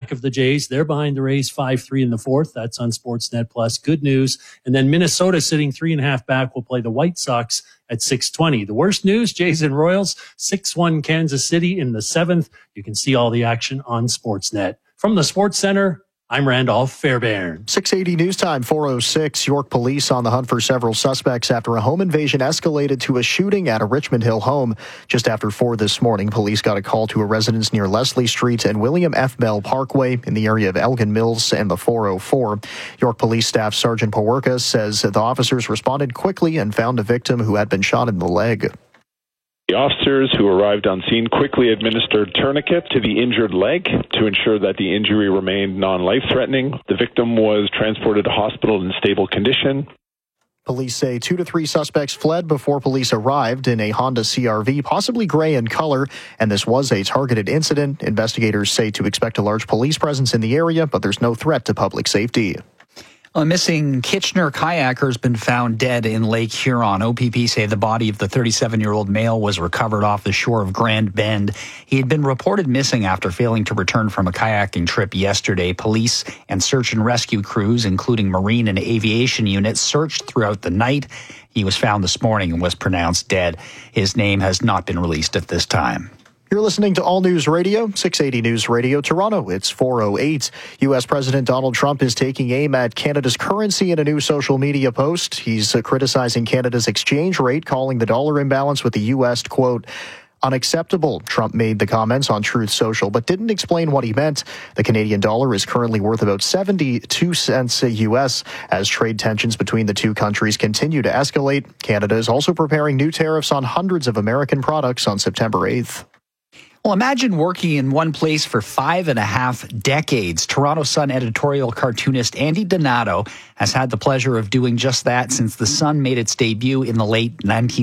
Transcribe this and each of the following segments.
comeback of the Jays. They're behind the Rays 5-3 in the fourth. That's on Sportsnet Plus. Good news. And then Minnesota sitting 3.5 back will play the White Sox at 6:20. The worst news, Jays and Royals, 6-1 Kansas City in the seventh. You can see all the action on Sportsnet. From the Sports Center, I'm Randolph Fairbairn. 6:80 news time, 4:06. York police on the hunt for several suspects after a home invasion escalated to a shooting at a Richmond Hill home. Just after 4 this morning, police got a call to a residence near Leslie Street and William F. Bell Parkway in the area of Elgin Mills and the 404. York Police Staff Sergeant Pawerka says the officers responded quickly and found a victim who had been shot in the leg. The officers who arrived on scene quickly administered tourniquet to the injured leg to ensure that the injury remained non-life-threatening. The victim was transported to hospital in stable condition. Police say 2 to 3 suspects fled before police arrived in a Honda CR-V, possibly gray in color, and this was a targeted incident. Investigators say to expect a large police presence in the area, but there's no threat to public safety. A missing Kitchener kayaker has been found dead in Lake Huron. OPP say the body of the 37-year-old male was recovered off the shore of Grand Bend. He had been reported missing after failing to return from a kayaking trip yesterday. Police and search and rescue crews, including marine and aviation units, searched throughout the night. He was found this morning and was pronounced dead. His name has not been released at this time. You're listening to All News Radio, 680 News Radio Toronto. It's 4:08. U.S. President Donald Trump is taking aim at Canada's currency in a new social media post. He's criticizing Canada's exchange rate, calling the dollar imbalance with the U.S., quote, unacceptable. Trump made the comments on Truth Social, but didn't explain what he meant. The Canadian dollar is currently worth about 72 cents U.S. as trade tensions between the two countries continue to escalate. Canada is also preparing new tariffs on hundreds of American products on September 8th. Well, imagine working in one place for 5.5 decades. Toronto Sun editorial cartoonist Andy Donato has had the pleasure of doing just that since the Sun made its debut in the late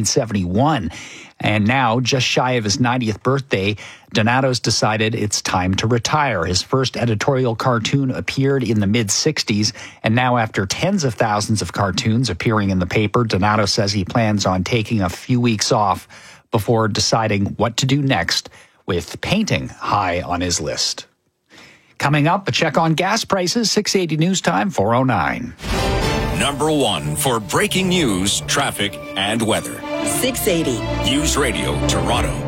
1971. And now, just shy of his 90th birthday, Donato's decided it's time to retire. His first editorial cartoon appeared in the mid-'60s, and now after tens of thousands of cartoons appearing in the paper, Donato says he plans on taking a few weeks off before deciding what to do next, with painting high on his list. Coming up, a check on gas prices, 680 News Time, 4:09. Number 1 for breaking news, traffic, and weather. 680 News Radio Toronto.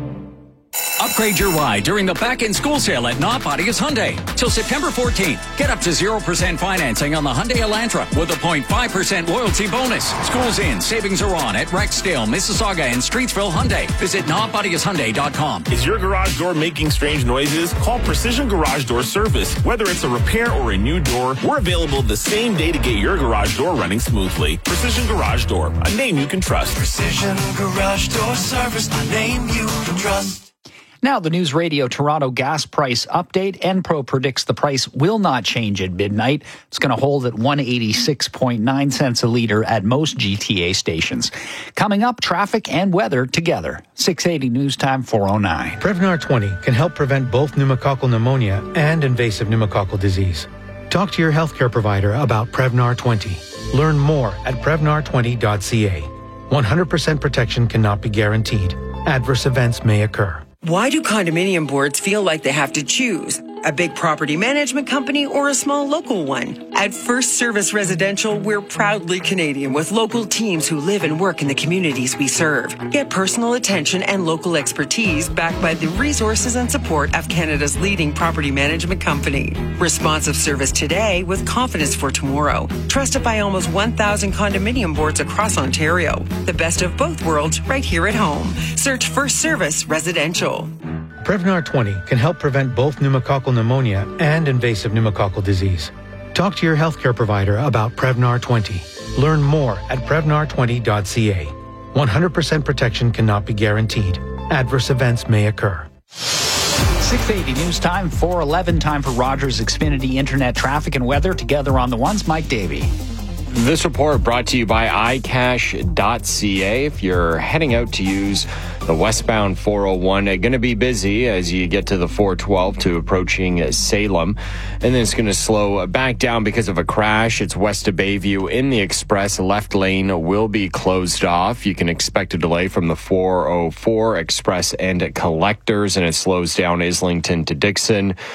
Upgrade your ride during the back-in-school sale at Notpottius Hyundai. Till September 14th, get up to 0% financing on the Hyundai Elantra with a 0.5% loyalty bonus. School's in, savings are on at Rexdale, Mississauga, and Streetsville Hyundai. Visit NotpottiusHyundai.com. Is your garage door making strange noises? Call Precision Garage Door Service. Whether it's a repair or a new door, we're available the same day to get your garage door running smoothly. Precision Garage Door, a name you can trust. Precision Garage Door Service, a name you can trust. Now, the News Radio Toronto gas price update. Enpro predicts the price will not change at midnight. It's going to hold at 186.9 cents a litre at most GTA stations. Coming up, traffic and weather together. 680 News Time, 4:09. Prevnar 20 can help prevent both pneumococcal pneumonia and invasive pneumococcal disease. Talk to your healthcare provider about Prevnar 20. Learn more at Prevnar20.ca. 100% protection cannot be guaranteed. Adverse events may occur. Why do condominium boards feel like they have to choose? A big property management company or a small local one? At First Service Residential, we're proudly Canadian with local teams who live and work in the communities we serve. Get personal attention and local expertise backed by the resources and support of Canada's leading property management company. Responsive service today with confidence for tomorrow. Trusted by almost 1,000 condominium boards across Ontario. The best of both worlds right here at home. Search First Service Residential. Prevnar 20 can help prevent both pneumococcal pneumonia and invasive pneumococcal disease. Talk to your healthcare provider about Prevnar 20. Learn more at Prevnar20.ca. 100% protection cannot be guaranteed. Adverse events may occur. 680 News Time, 4:11. Time for Rogers Xfinity Internet traffic and weather. Together on the ones, Mike Davey. This report brought to you by iCash.ca. If you're heading out to use the westbound 401, going to be busy as you get to the 412 to approaching Salem. And then it's going to slow back down because of a crash. It's west of Bayview in the express. Left lane will be closed off. You can expect a delay from the 404 express and at Collectors, and it slows down Islington to Dixon.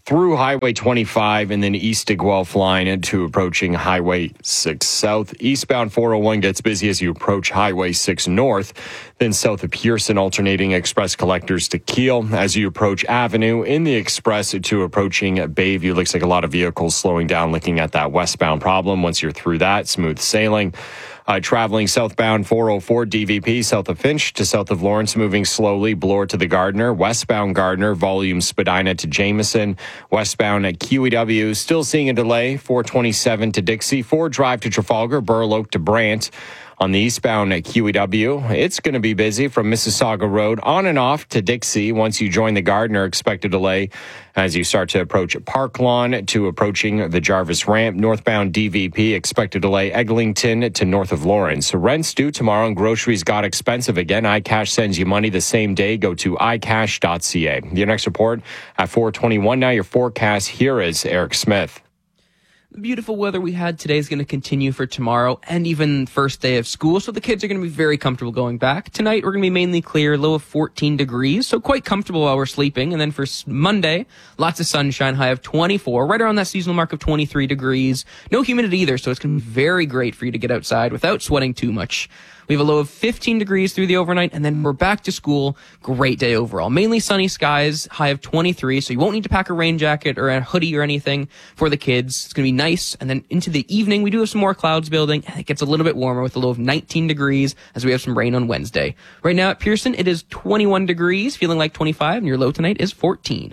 through Highway 25 and then east to Guelph line into approaching Highway 6 South. Eastbound 401 gets busy as you approach Highway 6 North. Then south of Pearson, alternating express collectors to Kiel. As you approach Avenue in the express to approaching Bayview, looks like a lot of vehicles slowing down, looking at that westbound problem. Once you're through that, smooth sailing. Traveling southbound 404 DVP south of Finch to south of Lawrence, moving slowly. Bloor to the Gardner. Westbound Gardner, volume Spadina to Jameson. Westbound at QEW, still seeing a delay. 427 to Dixie. 4 drive to Trafalgar. Burloak to Brant. On the eastbound at QEW, it's going to be busy from Mississauga Road on and off to Dixie. Once you join the Gardner, expect a delay as you start to approach Park Lawn to approaching the Jarvis Ramp. Northbound DVP, expect a delay Eglinton to north of Lawrence. Rent's due tomorrow and groceries got expensive again. iCash sends you money the same day. Go to iCash.ca. Your next report at 4:21. Now your forecast. Here is Eric Smith. The beautiful weather we had today is going to continue for tomorrow and even first day of school, so the kids are going to be very comfortable going back. Tonight, we're going to be mainly clear, low of 14 degrees, so quite comfortable while we're sleeping. And then for Monday, lots of sunshine, high of 24, right around that seasonal mark of 23 degrees. No humidity either, so it's going to be very great for you to get outside without sweating too much. We have a low of 15 degrees through the overnight, and then we're back to school. Great day overall. Mainly sunny skies, high of 23, so you won't need to pack a rain jacket or a hoodie or anything for the kids. It's going to be nice. And then into the evening, we do have some more clouds building, and it gets a little bit warmer with a low of 19 degrees as we have some rain on Wednesday. Right now at Pearson, it is 21 degrees, feeling like 25, and your low tonight is 14.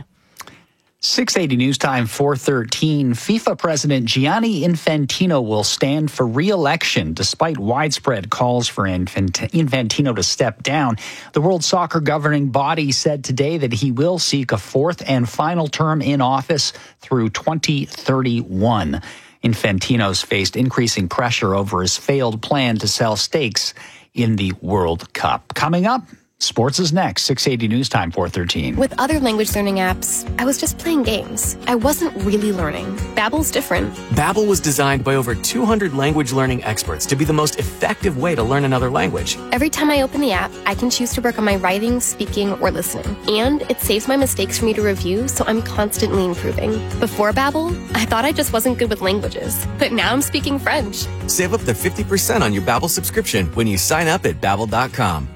680 News Time 4:13. FIFA President Gianni Infantino will stand for re-election despite widespread calls for Infantino to step down. The World Soccer governing body said today that he will seek a fourth and final term in office through 2031. Infantino's faced increasing pressure over his failed plan to sell stakes in the World Cup. Coming up, sports is next. 680 News Time 4:13. With other language learning apps, I was just playing games. I wasn't really learning. Babbel's different. Babbel was designed by over 200 language learning experts to be the most effective way to learn another language. Every time I open the app, I can choose to work on my writing, speaking, or listening. And it saves my mistakes for me to review, so I'm constantly improving. Before Babbel, I thought I just wasn't good with languages. But now I'm speaking French. Save up to 50% on your Babbel subscription when you sign up at Babbel.com.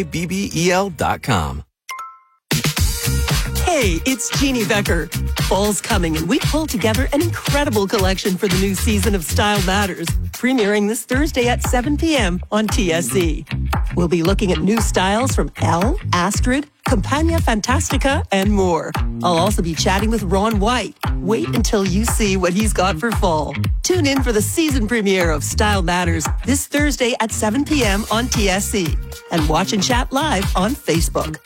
BABBEL.com. Hey, it's Jeannie Becker. Fall's coming, and we pulled together an incredible collection for the new season of Style Matters, premiering this Thursday at 7 p.m. on TSC. We'll be looking at new styles from Elle, Astrid, Campagna Fantastica, and more. I'll also be chatting with Ron White. Wait until you see what he's got for fall. Tune in for the season premiere of Style Matters this Thursday at 7 p.m. on TSC. And watch and chat live on Facebook.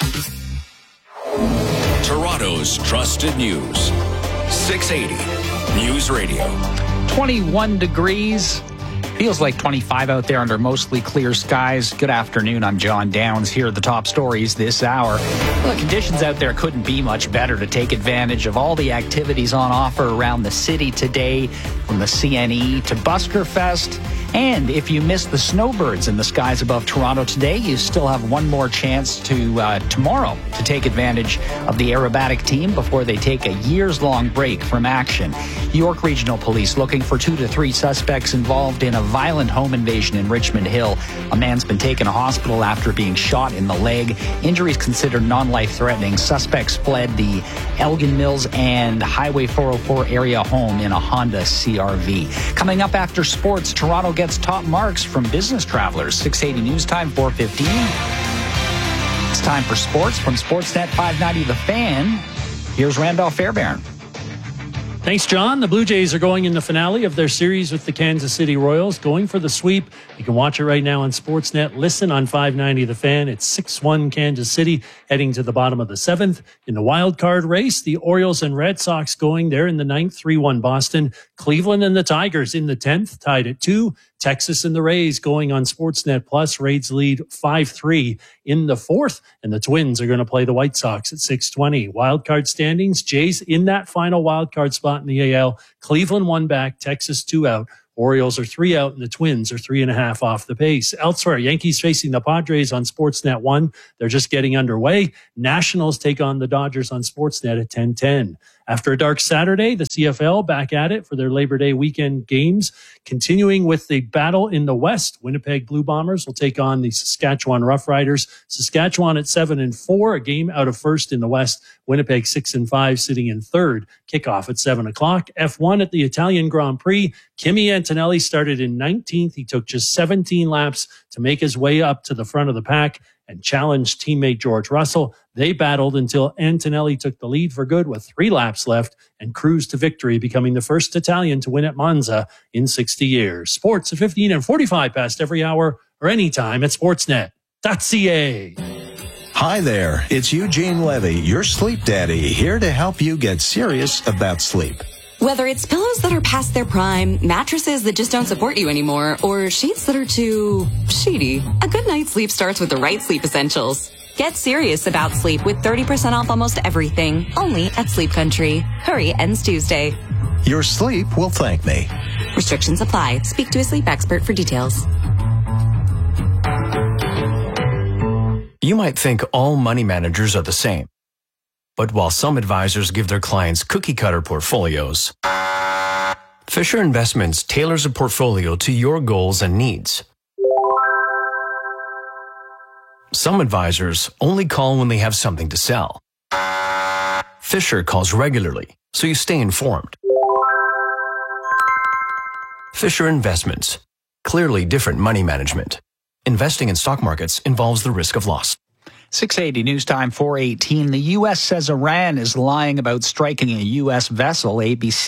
Toronto's trusted news. 680 News Radio. 21 degrees. Feels like 25 out there under mostly clear skies. Good afternoon. I'm John Downs. Here are the top stories this hour. Well, the conditions out there couldn't be much better to take advantage of all the activities on offer around the city today, from the CNE to Busker Fest. And if you missed the snowbirds in the skies above Toronto today, you still have one more chance to tomorrow to take advantage of the aerobatic team before they take a years-long break from action. York Regional Police looking for 2 to 3 suspects involved in a violent home invasion in Richmond Hill. A man's been taken to hospital after being shot in the leg. Injuries considered non-life-threatening. Suspects fled the Elgin Mills and Highway 404 area home in a Honda CRV. Coming up after sports, Toronto gets top marks from business travelers. 680 News Time 4:15. It's time for sports from Sportsnet 590 The Fan. Here's Randolph Fairbairn. Thanks, John. The Blue Jays are going in the finale of their series with the Kansas City Royals, going for the sweep. You can watch it right now on Sportsnet. Listen on 590 The Fan. It's 6-1 Kansas City, heading to the bottom of the 7th. In the wild card race, the Orioles and Red Sox going there in the 9th, 3-1 Boston. Cleveland and the Tigers in the 10th, tied at 2. Texas and the Rays going on Sportsnet Plus. Rays lead 5-3 in the 4th, and the Twins are going to play the White Sox at 6:20. Wildcard standings, Jays in that final wildcard spot in the AL. Cleveland 1 back, Texas 2 out. Orioles are 3 out, and the Twins are 3.5 off the pace. Elsewhere, Yankees facing the Padres on Sportsnet 1. They're just getting underway. Nationals take on the Dodgers on Sportsnet at 10:10. After a dark Saturday, the CFL back at it for their Labor Day weekend games. Continuing with the battle in the West, Winnipeg Blue Bombers will take on the Saskatchewan Roughriders. Saskatchewan at 7-4, a game out of first in the West. Winnipeg 6-5, sitting in third. Kickoff at 7 o'clock. F1 at the Italian Grand Prix. Kimi Antonelli started in 19th. He took just 17 laps to make his way up to the front of the pack and challenged teammate George Russell. They battled until Antonelli took the lead for good with 3 laps left and cruised to victory, becoming the first Italian to win at Monza in 60 years. Sports at 15 and 45 past every hour or anytime at sportsnet.ca. Hi there, it's Eugene Levy, your sleep daddy, here to help you get serious about sleep. Whether it's pillows that are past their prime, mattresses that just don't support you anymore, or sheets that are too sheety, a good night's sleep starts with the right sleep essentials. Get serious about sleep with 30% off almost everything, only at Sleep Country. Hurry, ends Tuesday. Your sleep will thank me. Restrictions apply. Speak to a sleep expert for details. You might think all money managers are the same. But while some advisors give their clients cookie-cutter portfolios, Fisher Investments tailors a portfolio to your goals and needs. Some advisors only call when they have something to sell. Fisher calls regularly, so you stay informed. Fisher Investments. Clearly different money management. Investing in stock markets involves the risk of loss. 680 News Time 418. The U.S. says Iran is lying about striking a U.S. vessel.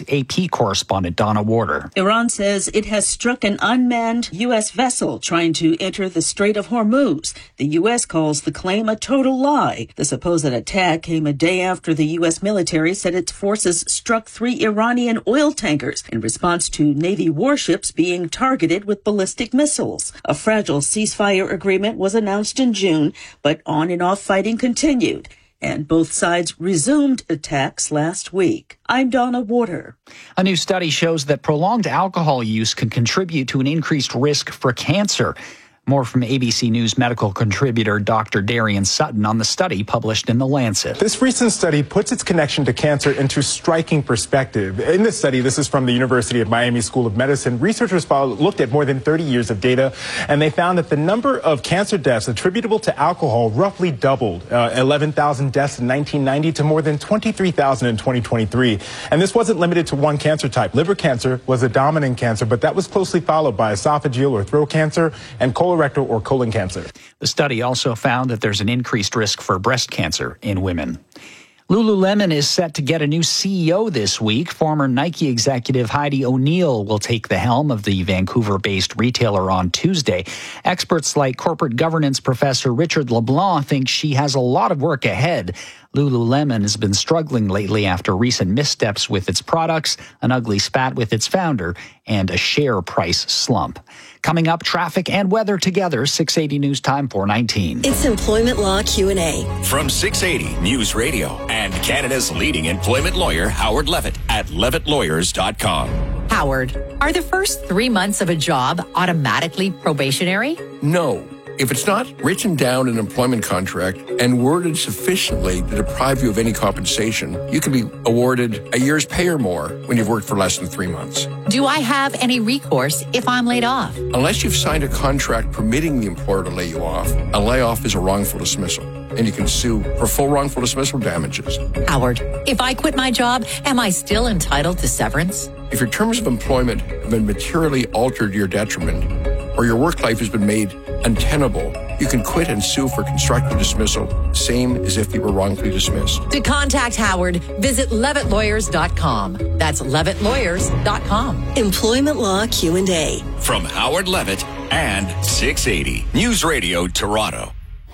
AP correspondent Donna Warder. Iran says it has struck an unmanned U.S. vessel trying to enter the Strait of Hormuz. The U.S. calls the claim a total lie. The supposed attack came a day after the U.S. military said its forces struck 3 Iranian oil tankers in response to Navy warships being targeted with ballistic missiles. A fragile ceasefire agreement was announced in June, but on and off fighting continued, and both sides resumed attacks last week. I'm Donna Warder. A new study shows that prolonged alcohol use can contribute to an increased risk for cancer. More from ABC News medical contributor Dr. Darian Sutton on the study published in The Lancet. This recent study puts its connection to cancer into striking perspective. In this study, this is from the University of Miami School of Medicine, researchers looked at more than 30 years of data, and they found that the number of cancer deaths attributable to alcohol roughly doubled, 11,000 deaths in 1990 to more than 23,000 in 2023. And this wasn't limited to one cancer type. Liver cancer was a dominant cancer, but that was closely followed by esophageal or throat cancer and colorectal or colon cancer. The study also found that there's an increased risk for breast cancer in women. Lululemon is set to get a new CEO this week. Former Nike executive Heidi O'Neill will take the helm of the Vancouver-based retailer on Tuesday. Experts like corporate governance professor Richard LeBlanc think she has a lot of work ahead. Lululemon has been struggling lately after recent missteps with its products, an ugly spat with its founder, and a share price slump. Coming up, traffic and weather together, 680 News Time 419. It's Employment Law Q&A. From 680 News Radio and Canada's leading employment lawyer, Howard Levitt, at levittlawyers.com. Howard, are the first 3 months of a job automatically probationary? No. If it's not written down in an employment contract and worded sufficiently to deprive you of any compensation, you can be awarded a year's pay or more when you've worked for less than 3 months. Do I have any recourse if I'm laid off? Unless you've signed a contract permitting the employer to lay you off, a layoff is a wrongful dismissal, and you can sue for full wrongful dismissal damages. Howard, if I quit my job, am I still entitled to severance? If your terms of employment have been materially altered to your detriment, or your work life has been made untenable, you can quit and sue for constructive dismissal, same as if you were wrongfully dismissed. To contact Howard, visit levittlawyers.com. That's levittlawyers.com. Employment Law Q&A. From Howard Levitt and 680 News Radio Toronto.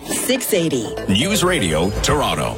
680 News Radio Toronto.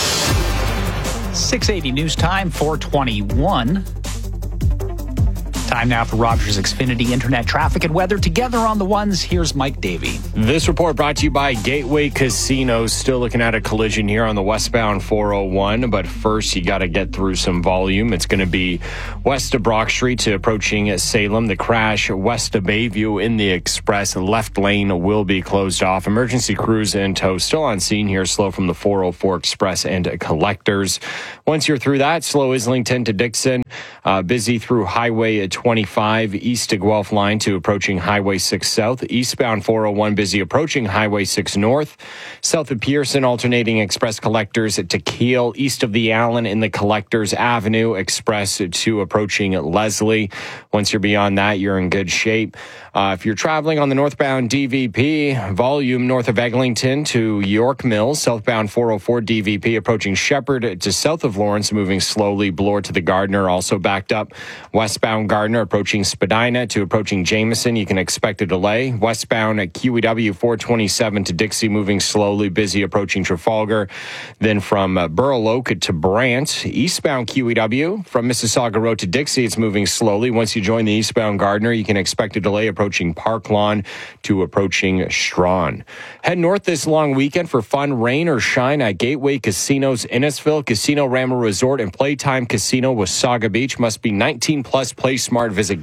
680 News Time 421. Time now for Rogers Xfinity Internet traffic and weather. Together on the ones, here's Mike Davey. This report brought to you by Gateway Casino. Still looking at a collision here on the westbound 401, but first you got to get through some volume. It's going to be west of Brock Street to approaching Salem. The crash west of Bayview in the express. Left lane will be closed off. Emergency crews in tow. Still on scene here. Slow from the 404 Express and Collectors. Once you're through that, slow Islington to Dixon. Busy through Highway 25 east to Guelph line to approaching Highway 6 south. Eastbound 401 busy approaching Highway 6 north. South of Pearson alternating Express Collectors to Kiel. East of the Allen in the Collectors Avenue Express to approaching Leslie. Once you're beyond that, you're in good shape. If you're traveling on the northbound DVP, volume north of Eglinton to York Mills. Southbound 404 DVP approaching Shepherd to south of Lawrence, moving slowly. Bloor to the Gardner, also backed up. Westbound Gardner approaching Spadina to approaching Jameson. You can expect a delay. Westbound at QEW 427 to Dixie, moving slowly. Busy approaching Trafalgar. Then from Burloak to Brant. Eastbound QEW from Mississauga Road to Dixie, it's moving slowly. Once you join the eastbound Gardner, you can expect a delay approaching Park Lawn to approaching Strawn. Head north this long weekend for fun, rain or shine at Gateway Casinos Innisfil, Casino Rama Resort, and Playtime Casino Wasaga Beach. Must be 19 plus. Play smart. Visit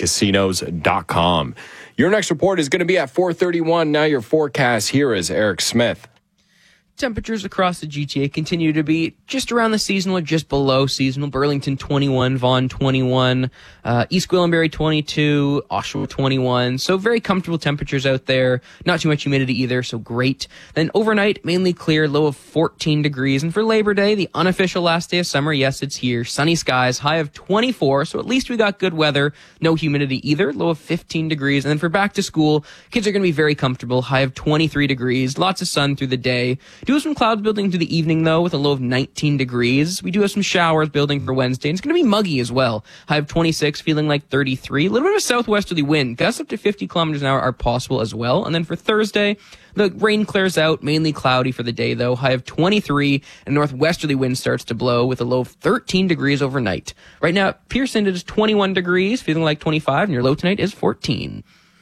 gatewaycasinos.com. Your next report is going to be at 4:31. Now your forecast. Here is Eric Smith. Temperatures across the GTA continue to be just around the seasonal or just below seasonal. Burlington 21, Vaughan 21, East Gwillimbury 22, Oshawa 21. So very comfortable temperatures out there. Not too much humidity either, so great. Then overnight, mainly clear, low of 14 degrees. And for Labor Day, the unofficial last day of summer, yes, it's here. Sunny skies, high of 24. So at least we got good weather. No humidity either, low of 15 degrees. And then for back to school, kids are going to be very comfortable, high of 23 degrees. Lots of sun through the day. Do have some clouds building through the evening, though, with a low of 19 degrees. We do have some showers building for Wednesday, and it's going to be muggy as well. High of 26, feeling like 33. A little bit of a southwesterly wind. Gusts up to 50 kilometers an hour are possible as well. And then for Thursday, the rain clears out, mainly cloudy for the day, though. High of 23, and northwesterly wind starts to blow with a low of 13 degrees overnight. Right now, Pearson, it is 21 degrees, feeling like 25, and your low tonight is 14.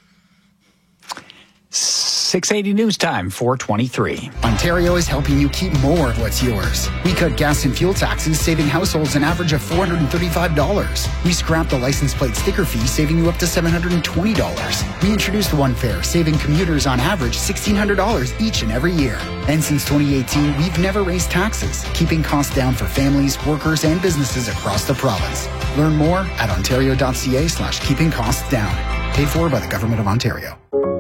680 News Time, 4:23. Ontario is helping you keep more of what's yours. We cut gas and fuel taxes, saving households an average of $435. We scrapped the license plate sticker fee, saving you up to $720. We introduced One Fare, saving commuters on average $1,600 each and every year. And since 2018, we've never raised taxes, keeping costs down for families, workers, and businesses across the province. Learn more at ontario.ca/keeping costs down. Paid for by the Government of Ontario.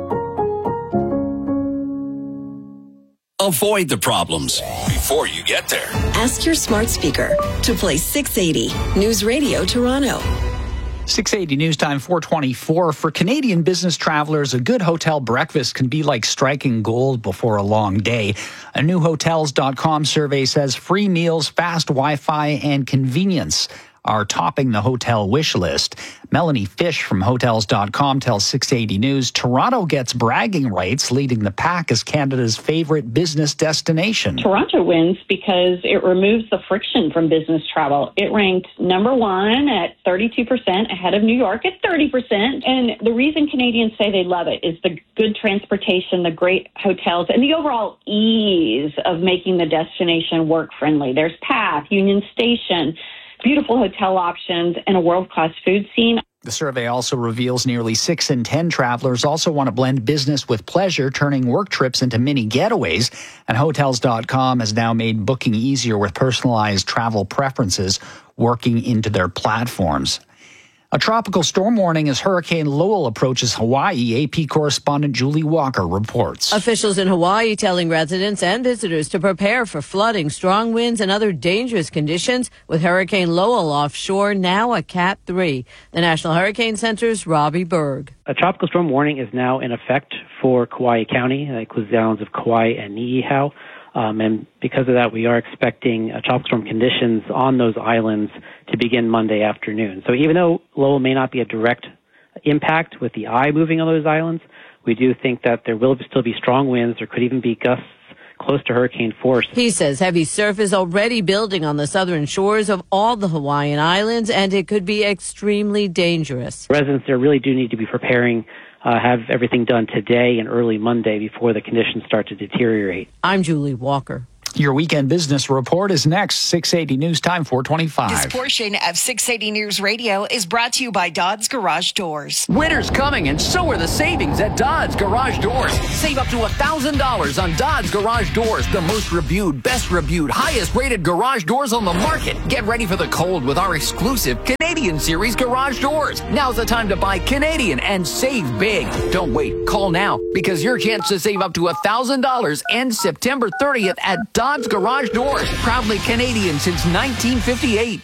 Avoid the problems before you get there. Ask your smart speaker to play 680 News Radio Toronto. 680 News Time, 4:24. For Canadian business travelers, a good hotel breakfast can be like striking gold before a long day. A new Hotels.com survey says free meals, fast Wi-Fi, and convenience are topping the hotel wish list. Melanie Fish from Hotels.com tells 680 News, Toronto gets bragging rights, leading the pack as Canada's favorite business destination. Toronto wins because it removes the friction from business travel. It ranked number one at 32%, ahead of New York at 30%. And the reason Canadians say they love it is the good transportation, the great hotels, and the overall ease of making the destination work-friendly. There's PATH, Union Station, beautiful hotel options, and a world-class food scene. The survey also reveals nearly 6 in 10 travelers also want to blend business with pleasure, turning work trips into mini getaways. And Hotels.com has now made booking easier with personalized travel preferences working into their platforms. A tropical storm warning as Hurricane Lowell approaches Hawaii. AP correspondent Julie Walker reports. Officials in Hawaii telling residents and visitors to prepare for flooding, strong winds, and other dangerous conditions, with Hurricane Lowell offshore now a Cat 3. The National Hurricane Center's Robbie Berg. A tropical storm warning is now in effect for Kauai County. That includes the islands of Kauai and Niihau. And because of that, we are expecting tropical storm conditions on those islands to begin Monday afternoon. So even though Lowell may not be a direct impact with the eye moving on those islands, we do think that there will still be strong winds. There could even be gusts close to hurricane force. He says heavy surf is already building on the southern shores of all the Hawaiian Islands, and it could be extremely dangerous. Residents there really do need to be preparing, have everything done today and early Monday before the conditions start to deteriorate. I'm Julie Walker. Your weekend business report is next. 680 News Time, 425. This portion of 680 News Radio is brought to you by Dodds Garage Doors. Winter's coming, and so are the savings at Dodds Garage Doors. Save up to $1,000 on Dodds Garage Doors, the most reviewed, best reviewed, highest rated garage doors on the market. Get ready for the cold with our exclusive Canadian Series garage doors. Now's the time to buy Canadian and save big. Don't wait. Call now, because your chance to save up to $1,000 ends September 30th at Dodds Garage Doors. Proudly Canadian since 1958.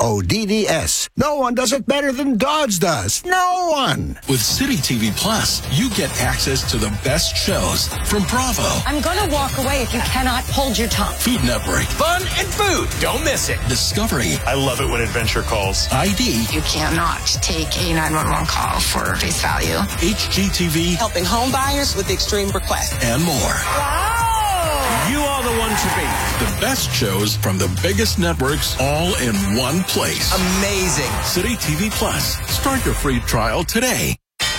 DODDS. No one does it better than Dodds does. No one. With City TV Plus, you get access to the best shows from Bravo. I'm going to walk away if you cannot hold your tongue. Food Network. Fun and food. Don't miss it. Discovery. I love it when Adventure calls. ID. You cannot take a 911 call for face value. HGTV. Helping home buyers with extreme requests. And more. Wow. You are the one to beat. The best shows from the biggest networks all in one place. Amazing. City TV Plus. Start your free trial today.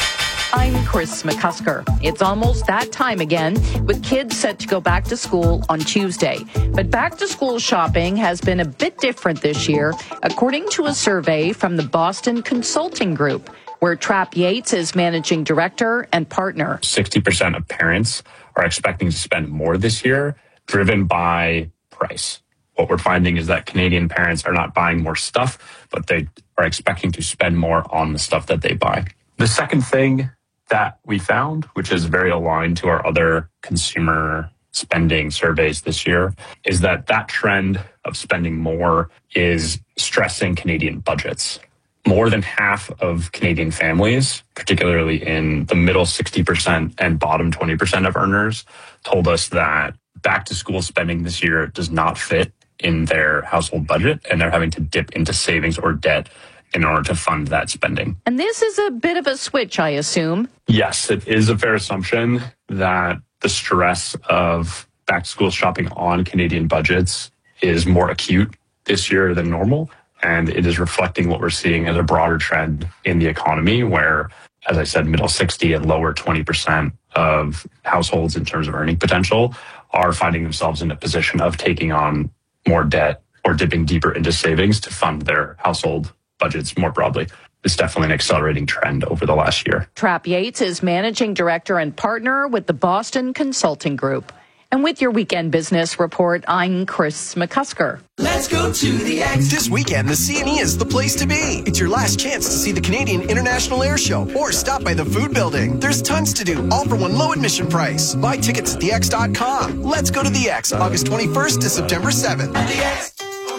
I'm Chris McCusker. It's almost that time again, with kids set to go back to school on Tuesday. But back to school shopping has been a bit different this year, according to a survey from the Boston Consulting Group, where Trap Yates is managing director and partner. 60% of parents are expecting to spend more this year, driven by price. What we're finding is that Canadian parents are not buying more stuff, but they are expecting to spend more on the stuff that they buy. The second thing that we found, which is very aligned to our other consumer spending surveys this year, is that trend of spending more is stressing Canadian budgets. More than half of Canadian families, particularly in the middle 60% and bottom 20% of earners, told us that back to school spending this year does not fit in their household budget, and they're having to dip into savings or debt in order to fund that spending. And this is a bit of a switch, I assume. Yes, it is a fair assumption that the stress of back to school shopping on Canadian budgets is more acute this year than normal. And it is reflecting what we're seeing as a broader trend in the economy where, as I said, middle 60 and lower 20% of households in terms of earning potential are finding themselves in a position of taking on more debt or dipping deeper into savings to fund their household budgets more broadly. It's definitely an accelerating trend over the last year. Trap Yates is managing director and partner with the Boston Consulting Group. And with your weekend business report, I'm Chris McCusker. Let's go to the X. This weekend, the CNE is the place to be. It's your last chance to see the Canadian International Air Show or stop by the Food Building. There's tons to do, all for one low admission price. Buy tickets at thex.com. Let's go to the X, August 21st to September 7th. The X.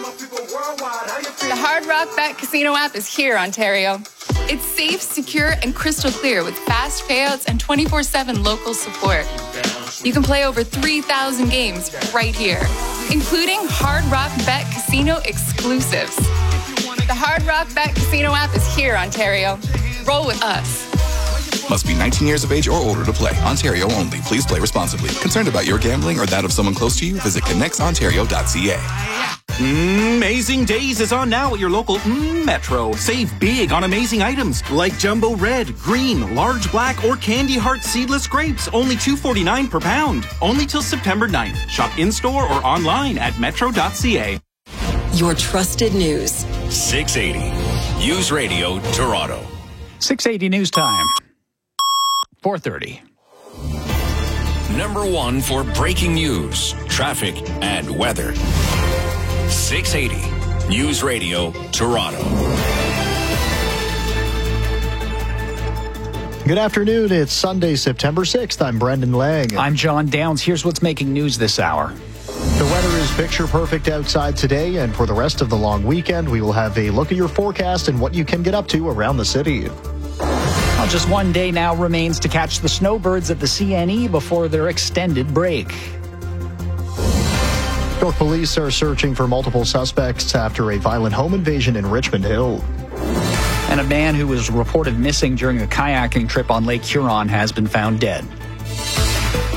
The Hard Rock Bet Casino app is here, Ontario. It's safe, secure, and crystal clear with fast payouts and 24/7 local support. You can play over 3,000 games right here, including Hard Rock Bet Casino exclusives. The Hard Rock Bet Casino app is here, Ontario. Roll with us. Must be 19 years of age or older to play. Ontario only. Please play responsibly. Concerned about your gambling or that of someone close to you? Visit connectsontario.ca. Amazing Days is on now at your local Metro. Save big on amazing items like jumbo red, green, large black, or candy heart seedless grapes. Only $2.49 per pound. Only till September 9th. Shop in-store or online at metro.ca. Your trusted news. 680 News Radio Toronto. 680 News Time. 4:30. Number one for breaking news, traffic, and weather. 680 News Radio Toronto. Good afternoon. It's Sunday, September 6th. I'm Brendan Lang. I'm John Downs. Here's what's making news this hour. The weather is picture perfect outside today, and for the rest of the long weekend, we will have a look at your forecast and what you can get up to around the city. Well, just one day now remains to catch the snowbirds at the CNE before their extended break. York police are searching for multiple suspects after a violent home invasion in Richmond Hill. And a man who was reported missing during a kayaking trip on Lake Huron has been found dead.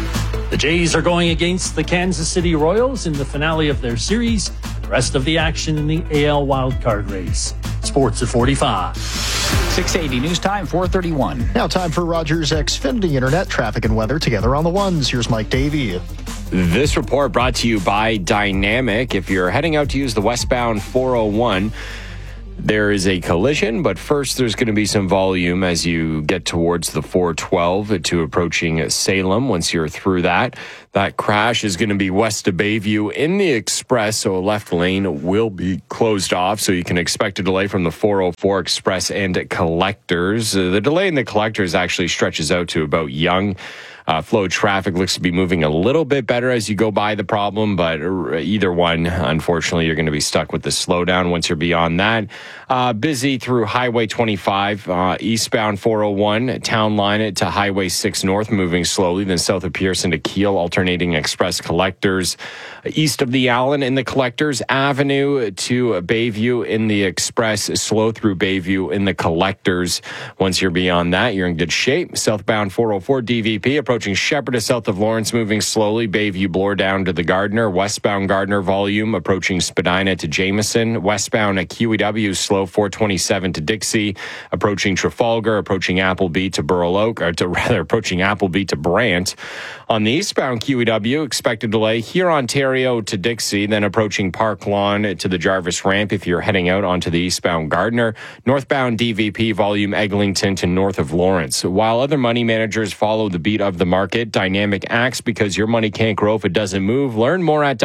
The Jays are going against the Kansas City Royals in the finale of their series. The rest of the action in the AL wildcard race. Sports at 45. 680 news time, 4:31. Now time for Rogers Xfinity Internet traffic and weather together on the ones. Here's Mike Davey. This report brought to you by Dynamic. If you're heading out to use the westbound 401, there is a collision, but first there's going to be some volume as you get towards the 412 to approaching Salem. Once you're through that crash is going to be west of Bayview in the Express, so a left lane will be closed off, so you can expect a delay from the 404 Express and Collectors. The delay in the Collectors actually stretches out to about Yonge. Flow traffic looks to be moving a little bit better as you go by the problem, but either one, unfortunately, you're going to be stuck with the slowdown once you're beyond that. Busy through Highway 25, eastbound 401, Town Line to Highway 6 North, moving slowly, then south of Pearson to Keele, alternating Express Collectors. East of the Allen in the Collectors, Avenue to Bayview in the Express, slow through Bayview in the Collectors. Once you're beyond that, you're in good shape. Southbound 404 DVP, approaching Shepherdess south of Lawrence, moving slowly. Bayview Bloor down to the Gardner. Westbound Gardner volume, approaching Spadina to Jameson. Westbound at QEW, slow 427 to Dixie. Approaching Trafalgar, approaching Appleby to Burl Oak, approaching Appleby to Brant. On the eastbound QEW, expected delay here, Ontario to Dixie, then approaching Park Lawn to the Jarvis Ramp if you're heading out onto the eastbound Gardner. Northbound DVP volume, Eglinton to north of Lawrence. While other money managers follow the beat of the market, Dynamic acts because your money can't grow if it doesn't move. Learn more at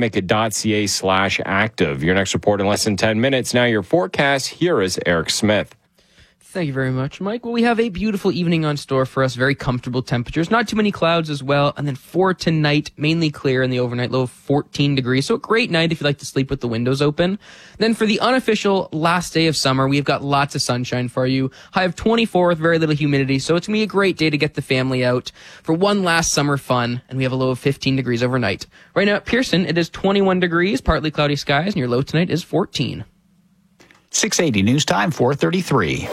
dynamic.ca/active. Your next report in less than 10 minutes. Now your forecast. Here is Eric Smith. Thank you very much, Mike. Well, we have a beautiful evening on store for us. Very comfortable temperatures. Not too many clouds as well. And then for tonight, mainly clear in the overnight low of 14 degrees. So a great night if you like to sleep with the windows open. Then for the unofficial last day of summer, we've got lots of sunshine for you. High of 24 with very little humidity. So it's going to be a great day to get the family out for one last summer fun. And we have a low of 15 degrees overnight. Right now at Pearson, it is 21 degrees, partly cloudy skies, and your low tonight is 14. 680 news time, 4:33.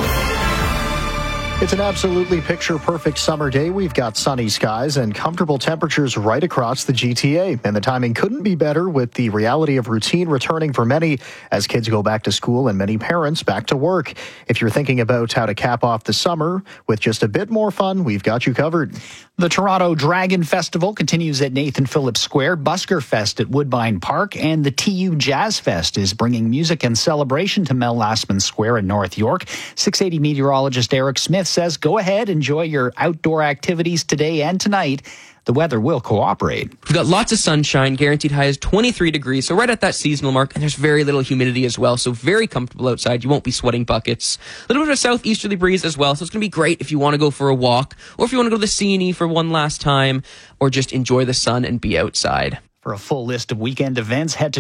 It's an absolutely picture-perfect summer day. We've got sunny skies and comfortable temperatures right across the GTA. And the timing couldn't be better with the reality of routine returning for many as kids go back to school and many parents back to work. If you're thinking about how to cap off the summer with just a bit more fun, we've got you covered. The Toronto Dragon Festival continues at Nathan Phillips Square, Busker Fest at Woodbine Park, and the TU Jazz Fest is bringing music and celebration to Mel Lastman Square in North York. 680 meteorologist Eric Smith says go ahead, enjoy your outdoor activities today and tonight. The weather will cooperate. We've got lots of sunshine, guaranteed high is 23 degrees, so right at that seasonal mark, and there's very little humidity as well, so very comfortable outside. You won't be sweating buckets. A little bit of a southeasterly breeze as well, so it's going to be great if you want to go for a walk, or if you want to go to the CNE for one last time, or just enjoy the sun and be outside. For a full list of weekend events, head to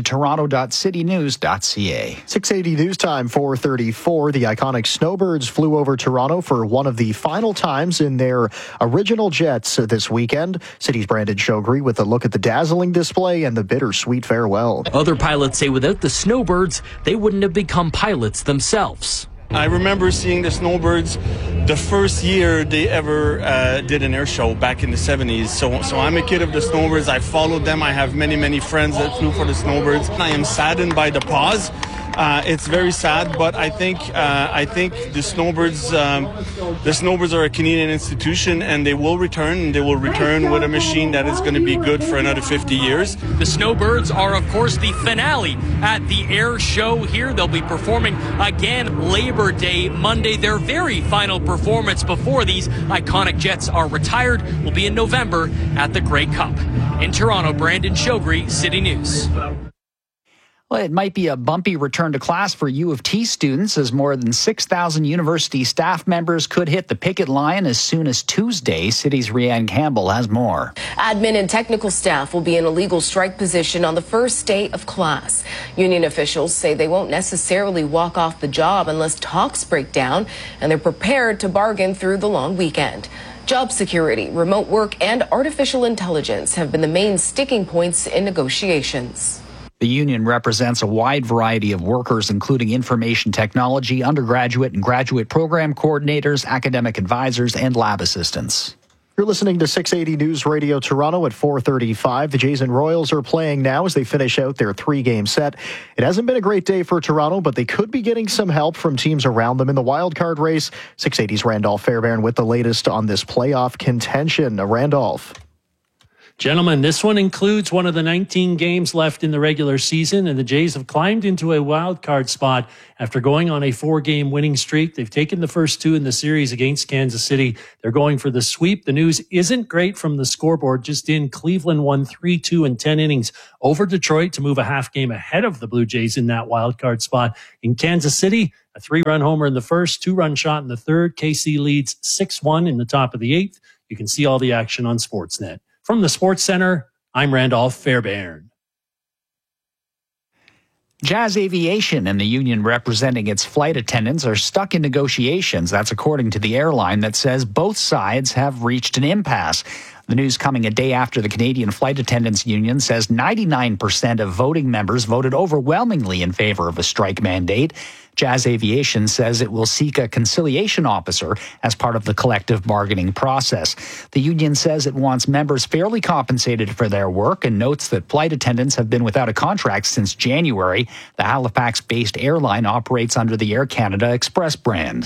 toronto.citynews.ca. 680 news time, 4:34. The iconic Snowbirds flew over Toronto for one of the final times in their original jets this weekend. City's Brandon Shogri with a look at the dazzling display and the bittersweet farewell. Other pilots say without the Snowbirds, they wouldn't have become pilots themselves. I remember seeing the Snowbirds the first year they ever did an air show back in the 70s. So I'm a kid of the Snowbirds. I followed them. I have many friends that flew for the Snowbirds. I am saddened by the pause. It's very sad, but I think the Snowbirds are a Canadian institution, and they will return. And they will return with a machine that is going to be good for another 50 years. The Snowbirds are, of course, the finale at the air show here. They'll be performing again Labor Day Monday. Their very final performance before these iconic jets are retired will be in November at the Grey Cup. In Toronto, Brandon Shogri, City News. Well, it might be a bumpy return to class for U of T students as more than 6,000 university staff members could hit the picket line as soon as Tuesday. City's Rianne Campbell has more. Admin and technical staff will be in a legal strike position on the first day of class. Union officials say they won't necessarily walk off the job unless talks break down, and they're prepared to bargain through the long weekend. Job security, remote work, and artificial intelligence have been the main sticking points in negotiations. The union represents a wide variety of workers, including information technology, undergraduate and graduate program coordinators, academic advisors, and lab assistants. You're listening to 680 News Radio Toronto at 4:35. The Jays and Royals are playing now as they finish out their 3-game set. It hasn't been a great day for Toronto, but they could be getting some help from teams around them in the wildcard race. 680's Randolph Fairbairn with the latest on this playoff contention. Randolph. Gentlemen, this one includes one of the 19 games left in the regular season, and the Jays have climbed into a wild card spot after going on a 4-game winning streak. They've taken the first 2 in the series against Kansas City. They're going for the sweep. The news isn't great from the scoreboard. Just in, Cleveland won 3-2 in 10 innings over Detroit to move a half game ahead of the Blue Jays in that wild card spot. In Kansas City, a 3-run homer in the first, 2-run shot in the third. KC leads 6-1 in the top of the 8th. You can see all the action on Sportsnet. From the Sports Center, I'm Randolph Fairbairn. Jazz Aviation and the union representing its flight attendants are stuck in negotiations. That's according to the airline that says both sides have reached an impasse. The news coming a day after the Canadian Flight Attendants Union says 99% of voting members voted overwhelmingly in favor of a strike mandate. Jazz Aviation says it will seek a conciliation officer as part of the collective bargaining process. The union says it wants members fairly compensated for their work and notes that flight attendants have been without a contract since January. The Halifax-based airline operates under the Air Canada Express brand.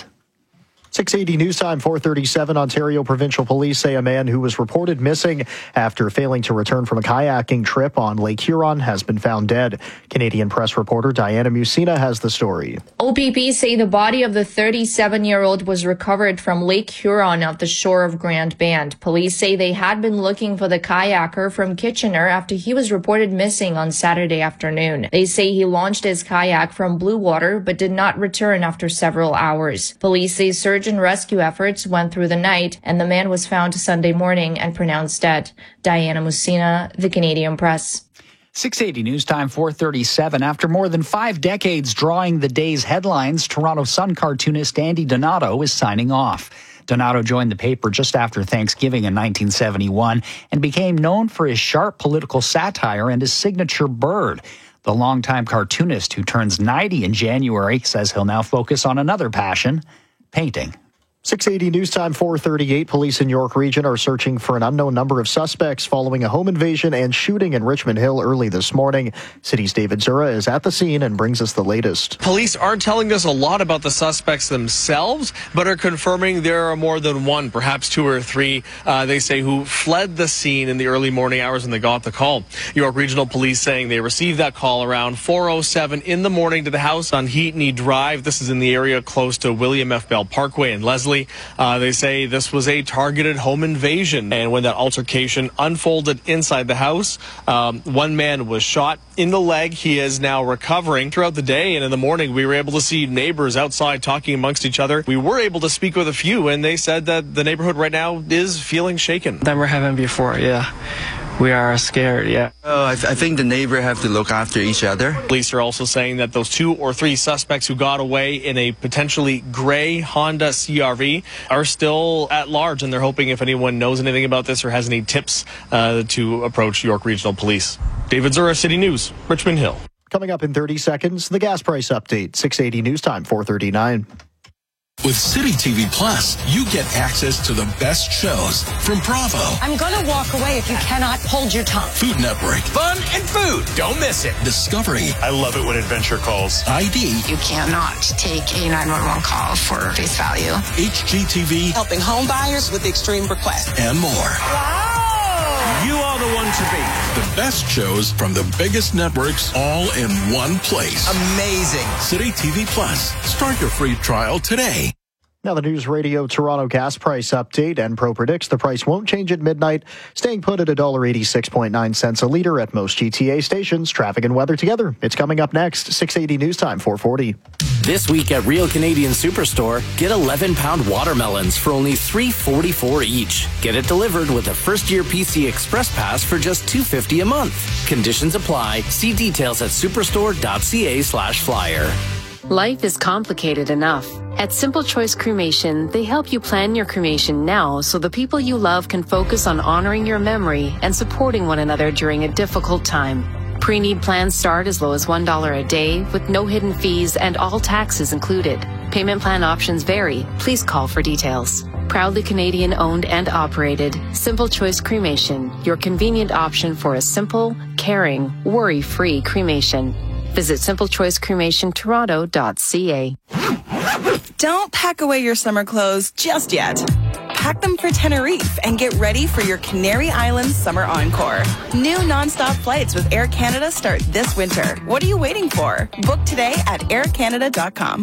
680 News Time, 4:37. Ontario Provincial Police say a man who was reported missing after failing to return from a kayaking trip on Lake Huron has been found dead. Canadian Press reporter Diana Musina has the story. OPP say the body of the 37-year-old was recovered from Lake Huron off the shore of Grand Band. Police say they had been looking for the kayaker from Kitchener after he was reported missing on Saturday afternoon. They say he launched his kayak from Blue Water but did not return after several hours. Police say search and rescue efforts went through the night, and the man was found Sunday morning and pronounced dead. Diana Musina, The Canadian Press. 680 News Time, 4:37. After more than 5 decades drawing the day's headlines, Toronto Sun cartoonist Andy Donato is signing off. Donato joined the paper just after Thanksgiving in 1971 and became known for his sharp political satire and his signature bird. The longtime cartoonist, who turns 90 in January, says he'll now focus on another passion: painting. 680 News Time, 4:38. Police in York Region are searching for an unknown number of suspects following a home invasion and shooting in Richmond Hill early this morning. City's David Zura is at the scene and brings us the latest. Police aren't telling us a lot about the suspects themselves, but are confirming there are more than one, perhaps 2 or 3, they say, who fled the scene in the early morning hours when they got the call. York Regional Police saying they received that call around 4:07 in the morning to the house on Heatney Drive. This is in the area close to William F. Bell Parkway in Leslie. They say this was a targeted home invasion, and when that altercation unfolded inside the house, one man was shot in the leg. He is now recovering. Throughout the day and in the morning, we were able to see neighbors outside talking amongst each other. We were able to speak with a few, and they said that the neighborhood right now is feeling shaken. Never happened before, yeah. We are scared, yeah. I think the neighbor have to look after each other. Police are also saying that those 2 or 3 suspects who got away in a potentially gray Honda CRV are still at large, and they're hoping if anyone knows anything about this or has any tips to approach York Regional Police. David Zura, City News, Richmond Hill. Coming up in 30 seconds, the gas price update. 680 News Time, 4:39. With City TV Plus, you get access to the best shows from Bravo. I'm going to walk away if you cannot hold your tongue. Food Network. Fun and food. Don't miss it. Discovery. I love it when Adventure calls. ID. You cannot take a 911 call for face value. HGTV. Helping home buyers with extreme requests. And more. Wow! You are the one to beat. The best shows from the biggest networks all in one place. Amazing. City TV Plus. Start your free trial today. Now the News Radio Toronto gas price update. Enpro predicts the price won't change at midnight, staying put at $1.86.9 a litre at most GTA stations. Traffic and weather together. It's coming up next. 680 News Time, 4:40. This week at Real Canadian Superstore, get 11-pound watermelons for only $3.44 each. Get it delivered with a first-year PC Express Pass for just $2.50 a month. Conditions apply. See details at superstore.ca/flyer. Life is complicated enough. At Simple Choice Cremation, they help you plan your cremation now so the people you love can focus on honoring your memory and supporting one another during a difficult time. Pre-need plans start as low as $1 a day with no hidden fees and all taxes included. Payment plan options vary. Please call for details. Proudly Canadian owned and operated, Simple Choice Cremation, your convenient option for a simple, caring, worry-free cremation. Visit simplechoicecremationtoronto.ca. Don't pack away your summer clothes just yet. Pack them for Tenerife and get ready for your Canary Islands summer encore. New nonstop flights with Air Canada start this winter. What are you waiting for? Book today at aircanada.com.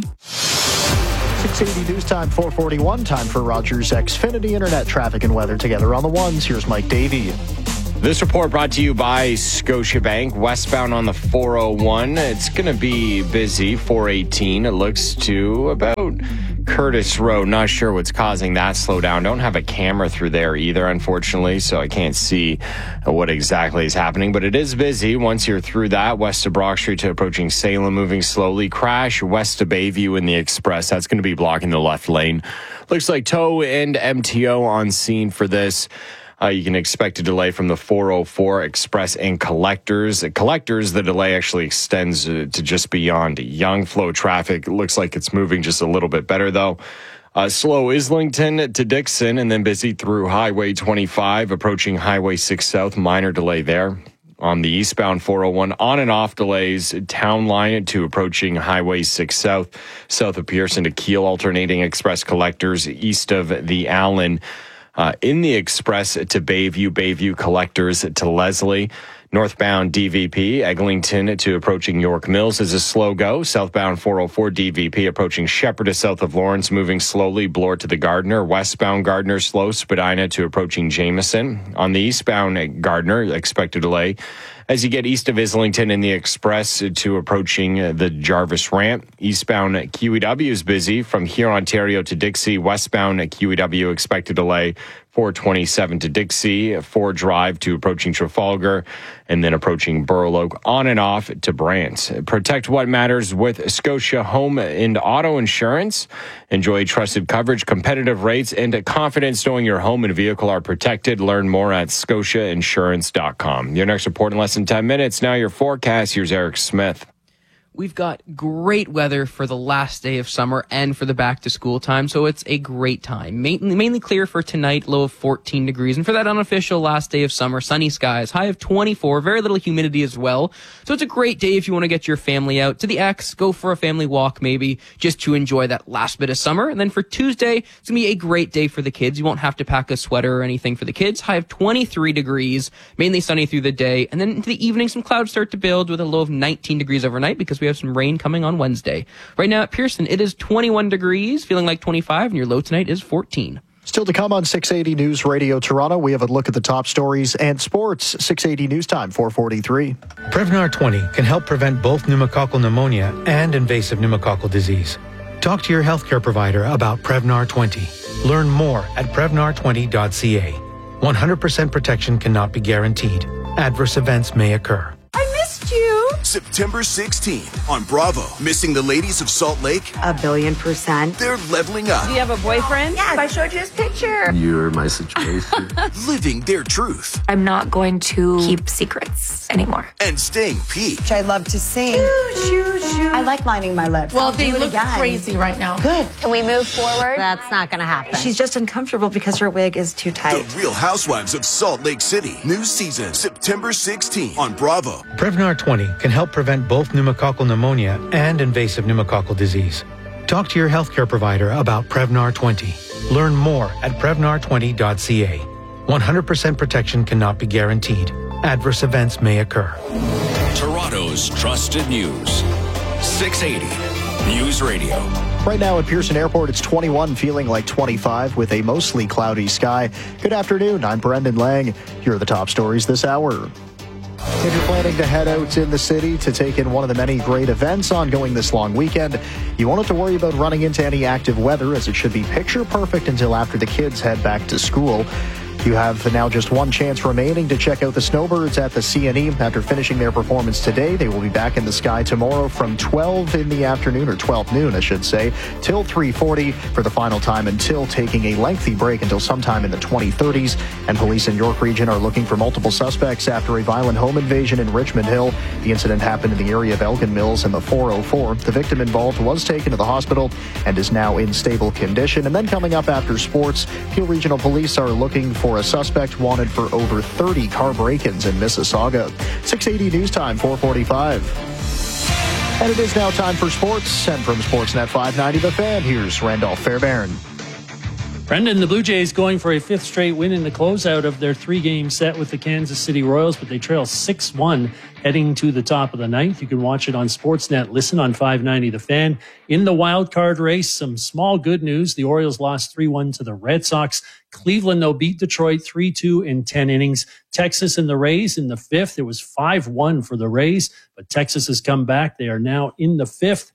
680 news time, 441. Time for Rogers Xfinity Internet traffic and weather together on the ones. Here's Mike Davey. This report brought to you by Scotiabank. Westbound on the 401. It's going to be busy. 418. It looks to about Curtis Road. Not sure what's causing that slowdown. Don't have a camera through there either, unfortunately, so I can't see what exactly is happening. But it is busy once you're through that. West of Brock Street to approaching Salem, moving slowly. Crash west of Bayview in the Express. That's going to be blocking the left lane. Looks like Tow and MTO on scene for this. You can expect a delay from the 404 Express and Collectors. At Collectors, the delay actually extends to just beyond Young. Flow traffic looks like it's moving just a little bit better, though. Slow Islington to Dixon, and then busy through Highway 25, approaching Highway 6 South. Minor delay there. On the eastbound 401, on and off delays, Town Line to approaching Highway 6 South. South of Pearson to Kiel, alternating Express Collectors east of the Allen. In the Express to Bayview Collectors to Leslie. Northbound DVP, Eglinton to approaching York Mills is a slow go. Southbound 404 DVP approaching Shepherd to south of Lawrence, moving slowly. Bloor to the Gardner. Westbound Gardner slow. Spadina to approaching Jameson. On the eastbound Gardner, expected delay as you get east of Islington in the Express to approaching the Jarvis Ramp. Eastbound QEW is busy from here, Ontario to Dixie. Westbound QEW expected delay 427 to Dixie, 4 Drive to approaching Trafalgar, and then approaching Burloak, on and off to Brant. Protect what matters with Scotia Home and Auto Insurance. Enjoy trusted coverage, competitive rates, and confidence knowing your home and vehicle are protected. Learn more at scotiainsurance.com. Your next report in less than 10 minutes. Now your forecast. Here's Eric Smith. We've got great weather for the last day of summer and for the back to school time, so it's a great time. Mainly clear for tonight, low of 14 degrees. And for that unofficial last day of summer, sunny skies, high of 24, very little humidity as well. So it's a great day if you want to get your family out to the X, go for a family walk maybe, just to enjoy that last bit of summer. And then for Tuesday, it's going to be a great day for the kids. You won't have to pack a sweater or anything for the kids. High of 23 degrees, mainly sunny through the day. And then into the evening, some clouds start to build with a low of 19 degrees overnight because we have some rain coming on Wednesday. Right now at Pearson, it is 21 degrees, feeling like 25, and your low tonight is 14. Still to come on 680 News Radio Toronto, we have a look at the top stories and sports. 680 News Time, 443. Prevnar 20 can help prevent both pneumococcal pneumonia and invasive pneumococcal disease. Talk to your healthcare provider about Prevnar 20. Learn more at Prevnar20.ca. 100% protection cannot be guaranteed. Adverse events may occur. September 16th on Bravo. Missing the ladies of Salt Lake? 1,000,000,000%. They're leveling up. Do you have a boyfriend? Yes, I showed you his picture. You're my situation. Living their truth. I'm not going to keep secrets anymore. And staying peaked. I love to sing. I like lining my lips. Well, they look crazy right now. Good. Can we move forward? That's not going to happen. She's just uncomfortable because her wig is too tight. The Real Housewives of Salt Lake City. New season, September 16th on Bravo. Prevnar 20 can help prevent both pneumococcal pneumonia and invasive pneumococcal disease. Talk to your healthcare provider about Prevnar 20. Learn more at Prevnar20.ca. 100% protection cannot be guaranteed. Adverse events may occur. Toronto's trusted news. 680 News Radio. Right now at Pearson Airport, it's 21, feeling like 25 with a mostly cloudy sky. Good afternoon. I'm Brendan Lang. Here are the top stories this hour. If you're planning to head out in the city to take in one of the many great events ongoing this long weekend, you won't have to worry about running into any active weather, as it should be picture perfect until after the kids head back to school. You have now just one chance remaining to check out the Snowbirds at the CNE. After finishing their performance today, they will be back in the sky tomorrow from 12 in the afternoon, or 12 noon, I should say, till 3:40 for the final time, until taking a lengthy break until sometime in the 2030s. And police in York Region are looking for multiple suspects after a violent home invasion in Richmond Hill. The incident happened in the area of Elgin Mills in the 404. The victim involved was taken to the hospital and is now in stable condition. And then coming up after sports, Peel Regional Police are looking for a suspect wanted for over 30 car break-ins in Mississauga. 6:80 news time, 4:45. And it is now time for sports. And from Sportsnet 590 The Fan, here's Randolph Fairbairn. Brendan, the Blue Jays going for a fifth straight win in the closeout of their three-game set with the Kansas City Royals, but they trail 6-1 heading to the top of the ninth. You can watch it on Sportsnet. Listen on 590 The Fan. In the wild card race, some small good news. The Orioles lost 3-1 to the Red Sox. Cleveland, though, beat Detroit 3-2 in 10 innings. Texas and the Rays in the fifth. It was 5-1 for the Rays, but Texas has come back. They are now in the fifth.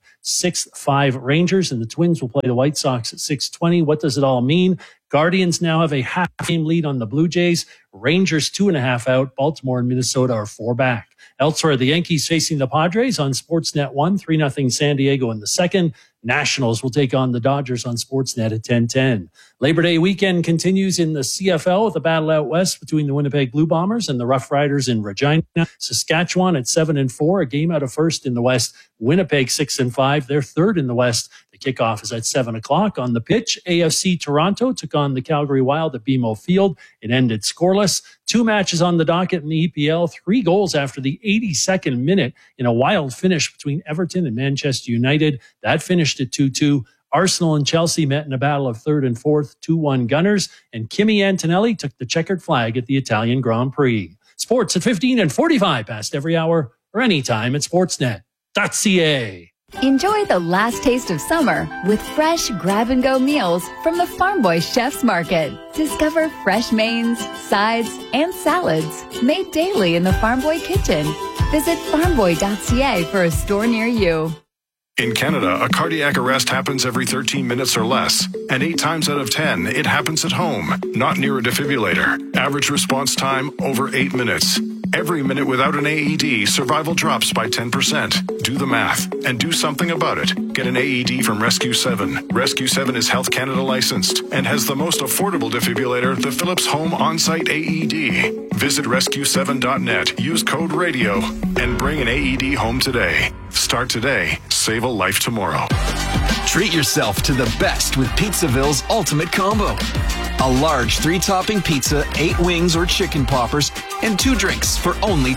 6-5 Rangers, and the Twins will play the White Sox at 6:20. What does it all mean? Guardians now have a half-game lead on the Blue Jays. Rangers 2.5 out. Baltimore and Minnesota are 4 back. Elsewhere, the Yankees facing the Padres on Sportsnet 1, 3-0 San Diego in the second. Nationals will take on the Dodgers on Sportsnet at 10:10. Labor Day weekend continues in the CFL with a battle out west between the Winnipeg Blue Bombers and the Rough Riders in Regina. Saskatchewan at 7-4, a game out of first in the West. Winnipeg 6-5, they're third in the West. The kickoff is at 7 o'clock on the pitch. AFC Toronto took on the Calgary Wild at BMO Field. It ended scoreless. 2 matches on the docket in the EPL, 3 goals after the 82nd minute in a wild finish between Everton and Manchester United. That finished at 2-2. Arsenal and Chelsea met in a battle of third and fourth, 2-1 Gunners, and Kimi Antonelli took the checkered flag at the Italian Grand Prix. Sports at 15 and 45 past every hour or anytime at sportsnet.ca. Enjoy the last taste of summer with fresh grab-and-go meals from the Farm Boy Chef's Market. Discover fresh mains, sides, and salads made daily in the Farm Boy kitchen. Visit farmboy.ca for a store near you. In Canada, a cardiac arrest happens every 13 minutes or less, and 8 times out of 10, it happens at home, not near a defibrillator. Average response time, over 8 minutes. Every minute without an AED, survival drops by 10%. Do the math and do something about it. Get an AED from Rescue 7. Rescue 7 is Health Canada licensed and has the most affordable defibrillator, the Philips Home On-Site AED. Visit rescue7.net, use code RADIO, and bring an AED home today. Start today, save a life tomorrow. Treat yourself to the best with Pizzaville's Ultimate Combo. A large 3-topping pizza, 8 wings or chicken poppers, and 2 drinks for only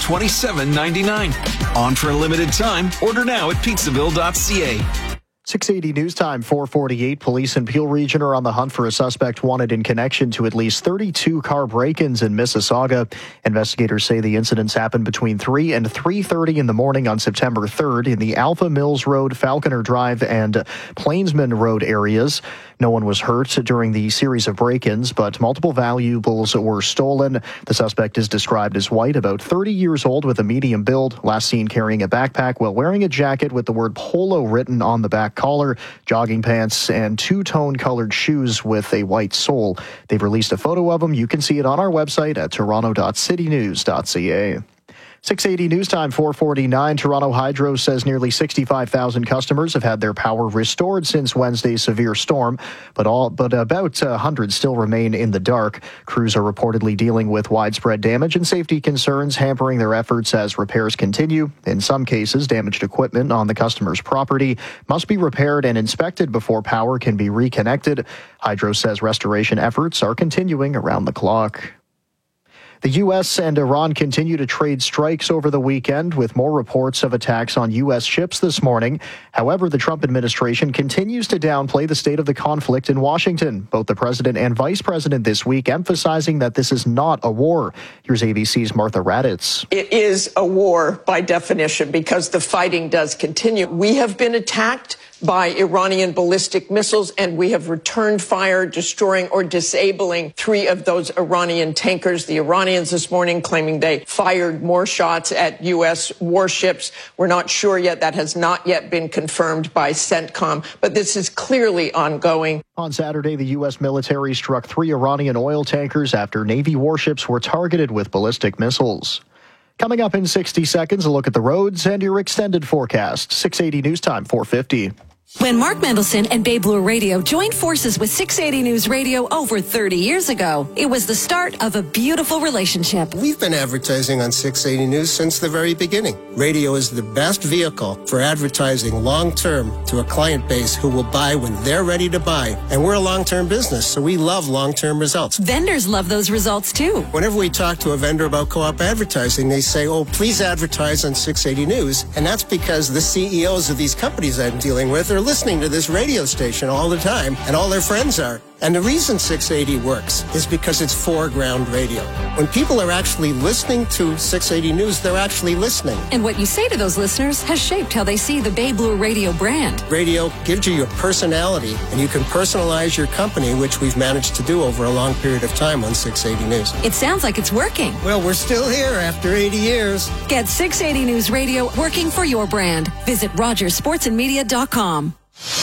$27.99. On for a limited time. Order now at pizzaville.ca. 6:80 news time, 4:48. Police in Peel Region are on the hunt for a suspect wanted in connection to at least 32 car break-ins in Mississauga. Investigators say the incidents happened between 3 and 3:30 in the morning on September 3rd in the Alpha Mills Road, Falconer Drive, and Plainsman Road areas. No one was hurt during the series of break-ins, but multiple valuables were stolen. The suspect is described as white, about 30 years old with a medium build, last seen carrying a backpack while wearing a jacket with the word Polo written on the back collar, jogging pants, and 2-tone colored shoes with a white sole. They've released a photo of him. You can see it on our website at toronto.citynews.ca. 6:80 news time, 4:49. Toronto Hydro says nearly 65,000 customers have had their power restored since Wednesday's severe storm, but about 100 still remain in the dark. Crews are reportedly dealing with widespread damage and safety concerns, hampering their efforts as repairs continue. In some cases, damaged equipment on the customer's property must be repaired and inspected before power can be reconnected. Hydro says restoration efforts are continuing around the clock. The U.S. and Iran continue to trade strikes over the weekend, with more reports of attacks on U.S. ships this morning. However, the Trump administration continues to downplay the state of the conflict in Washington. Both the president and vice president this week emphasizing that this is not a war. Here's ABC's Martha Raddatz. It is a war by definition because the fighting does continue. We have been attacked by Iranian ballistic missiles, and we have returned fire, destroying or disabling 3 of those Iranian tankers. The Iranians this morning claiming they fired more shots at U.S. warships. We're not sure yet. That has not yet been confirmed by CENTCOM, but this is clearly ongoing. On Saturday, the U.S. military struck 3 Iranian oil tankers after Navy warships were targeted with ballistic missiles. Coming up in 60 seconds, a look at the roads and your extended forecast. 680 News Time, 4:50. When Mark Mendelson and Bay Blue Radio joined forces with 680 News Radio over 30 years ago, it was the start of a beautiful relationship. We've been advertising on 680 News since the very beginning. Radio is the best vehicle for advertising long-term to a client base who will buy when they're ready to buy. And we're a long-term business, so we love long-term results. Vendors love those results, too. Whenever we talk to a vendor about co-op advertising, they say, oh, please advertise on 680 News. And that's because the CEOs of these companies I'm dealing with are listening to this radio station all the time, and all their friends are. And the reason 680 works is because it's foreground radio. When people are actually listening to 680 News, they're actually listening. And what you say to those listeners has shaped how they see the Bay Blue Radio brand. Radio gives you your personality, and you can personalize your company, which we've managed to do over a long period of time on 680 News. It sounds like it's working. Well, we're still here after 80 years. Get 680 News Radio working for your brand. Visit RogersSportsandMedia.com.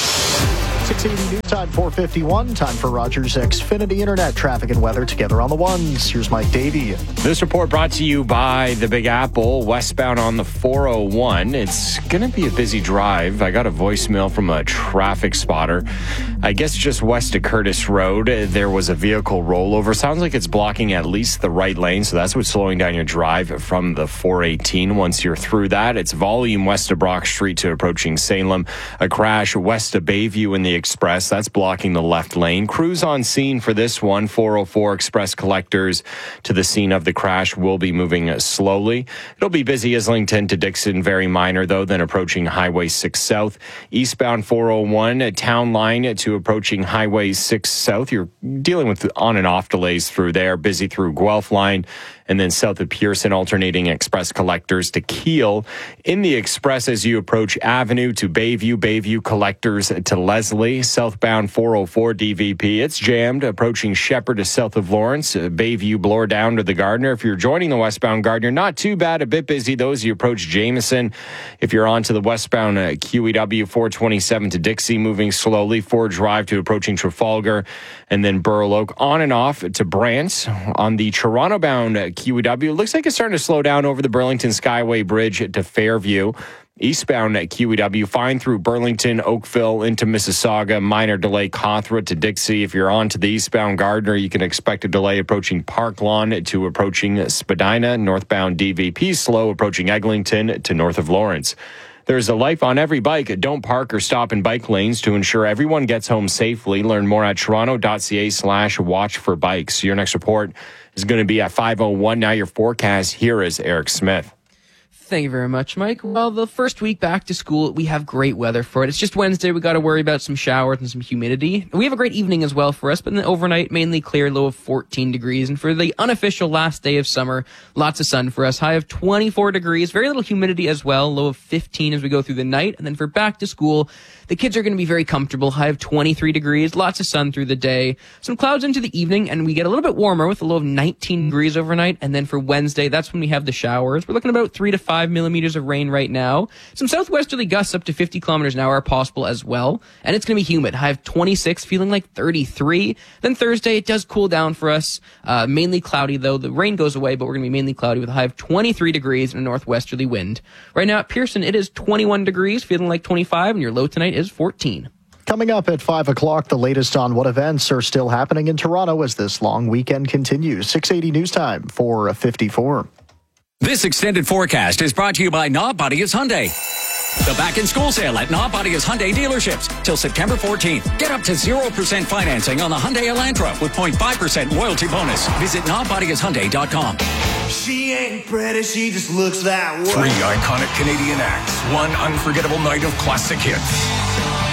680 News Time, 4:51. Time for Rogers Xfinity Internet traffic and weather together on the ones. Here's Mike Davey. This report brought to you by the Big Apple, westbound on the 401. It's going to be a busy drive. I got a voicemail from a traffic spotter. I guess just west of Curtis Road, there was a vehicle rollover. Sounds like it's blocking at least the right lane, so that's what's slowing down your drive from the 418. Once you're through that, it's volume west of Brock Street to approaching Salem. A crash west of Bayview in the Express. That's blocking the left lane. Crews on scene for this one. 404 Express collectors to the scene of the crash will be moving slowly. It'll be busy Islington to Dixon, very minor though, then approaching Highway 6 South. Eastbound 401 Town Line to approaching Highway 6 South. You're dealing with on and off delays through there. Busy through Guelph Line. And then south of Pearson, alternating express collectors to Keele. In the express as you approach Avenue to Bayview, Bayview collectors to Leslie. Southbound 404 DVP, it's jammed. Approaching Shepherd to south of Lawrence. Bayview blower down to the Gardner. If you're joining the westbound Gardner, not too bad, a bit busy though as you approach Jameson. If you're on to the westbound QEW 427 to Dixie, moving slowly. Ford Drive to approaching Trafalgar. And then Burloak on and off to Brant. On the Toronto-bound QEW, it looks like it's starting to slow down over the Burlington Skyway Bridge to Fairview. Eastbound at QEW, fine through Burlington, Oakville into Mississauga. Minor delay Cawthra to Dixie. If you're on to the eastbound Gardner, you can expect a delay approaching Park Lawn to approaching Spadina. Northbound DVP slow approaching Eglinton to north of Lawrence. There's a life on every bike. Don't park or stop in bike lanes to ensure everyone gets home safely. Learn more at toronto.ca/watch for bikes. Your next report is going to be at 5:01. Now your forecast. Here is Eric Smith. Thank you very much, Mike. Well, the first week back to school, we have great weather for it. It's just Wednesday. We got to worry about some showers and some humidity. We have a great evening as well for us, but in the overnight, mainly clear, low of 14 degrees. And for the unofficial last day of summer, lots of sun for us. High of 24 degrees. Very little humidity as well. Low of 15 as we go through the night. And then for back to school, the kids are going to be very comfortable. High of 23 degrees. Lots of sun through the day. Some clouds into the evening, and we get a little bit warmer with a low of 19 degrees overnight. And then for Wednesday, that's when we have the showers. We're looking about 3 to 5 millimeters of rain right now. Some southwesterly gusts up to 50 kilometers an hour are possible as well. And it's going to be humid. High of 26, feeling like 33. Then Thursday, it does cool down for us. Mainly cloudy, though. The rain goes away, but we're going to be mainly cloudy with a high of 23 degrees and a northwesterly wind. Right now at Pearson, it is 21 degrees, feeling like 25, and your low tonight is 14. Coming up at 5 o'clock, the latest on what events are still happening in Toronto as this long weekend continues. 680 News Time, 4:54. This extended forecast is brought to you by Nobodius Hyundai. The back-in-school sale at Nobodius Hyundai dealerships till September 14th. Get up to 0% financing on the Hyundai Elantra with 0.5% loyalty bonus. Visit NobodiusHyundai.com. She ain't pretty, she just looks that way. 3 iconic Canadian acts, 1 unforgettable night of classic hits.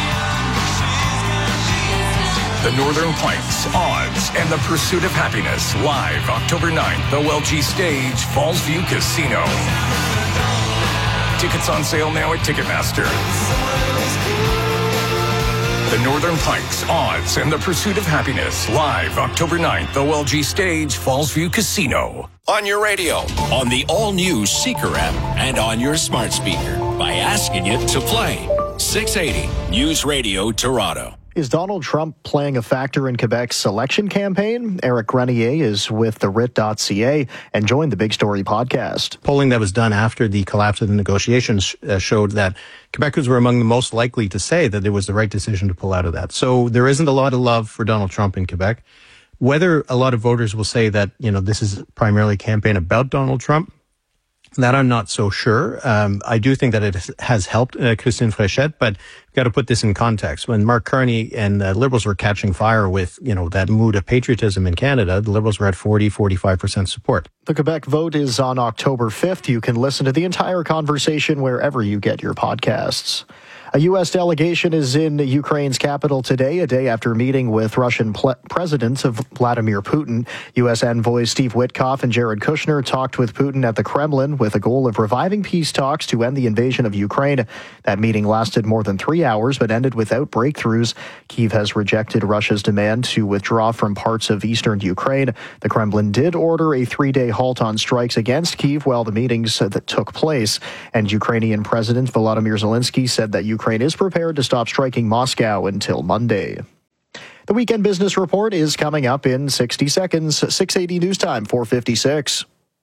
The Northern Pipes, Odds, and the Pursuit of Happiness, live October 9th, OLG Stage, Fallsview Casino. Tickets on sale now at Ticketmaster. The Northern Pikes, Odds, and the Pursuit of Happiness. Live October 9th, OLG Stage, Fallsview Casino. On your radio, on the all-new Seeker app, and on your smart speaker by asking it to play. 680 News Radio Toronto. Is Donald Trump playing a factor in Quebec's election campaign? Eric Grenier is with the RIT.ca and joined the Big Story podcast. Polling that was done after the collapse of the negotiations showed that Quebecers were among the most likely to say that it was the right decision to pull out of that. So there isn't a lot of love for Donald Trump in Quebec. Whether a lot of voters will say that, this is primarily a campaign about Donald Trump, that I'm not so sure. I do think that it has helped Christine Fréchette, but you've got to put this in context. When Mark Carney and Liberals were catching fire with, that mood of patriotism in Canada, the Liberals were at 40-45% support. The Quebec vote is on October 5th. You can listen to the entire conversation wherever you get your podcasts. A U.S. delegation is in Ukraine's capital today, a day after meeting with Russian President Vladimir Putin. U.S. envoys Steve Witkoff and Jared Kushner talked with Putin at the Kremlin with a goal of reviving peace talks to end the invasion of Ukraine. That meeting lasted more than 3 hours, but ended without breakthroughs. Kyiv has rejected Russia's demand to withdraw from parts of eastern Ukraine. The Kremlin did order a 3-day halt on strikes against Kyiv while the meetings that took place. And Ukrainian President Volodymyr Zelensky said that Ukraine is prepared to stop striking Moscow until Monday. The Weekend Business Report is coming up in 60 seconds. 680 News Time, 4:56.